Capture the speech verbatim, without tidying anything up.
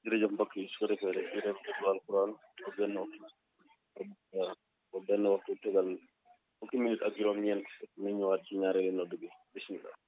jërëjëf mbokk yi su ko defee rek ñu dem déglu alquran ba benn waxtu ba benn waxtu tegal fukki minute ak juróom-ñeent ñu ñëwaat ci ñaareelu nodd bi bismillah